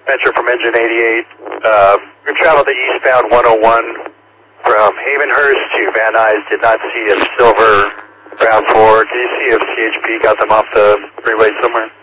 Venture from Engine 88. We traveled the eastbound 101 from Havenhurst to Van Nuys. Did not see a silver Brown 4. Can you see if CHP got them off the freeway somewhere?